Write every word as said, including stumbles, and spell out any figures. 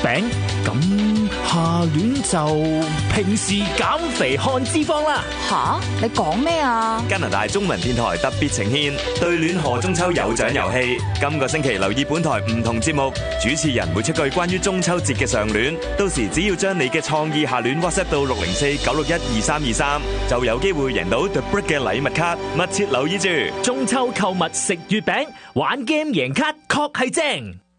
餅，咁下聯就平時減肥看脂肪啦。 吓，你講咩啊？ 加拿大中文電台特別呈獻對聯賀中秋有獎遊戲，今個星期留意本台唔同節目，主持人會出句關於中秋節嘅上聯，到時只要將你嘅創意下聯 WhatsApp 到六零四九六一二三二三，就有機會贏到 The Brick 嘅禮物卡，密切留意住。 中秋購物食月餅，玩 game 贏卡確係正。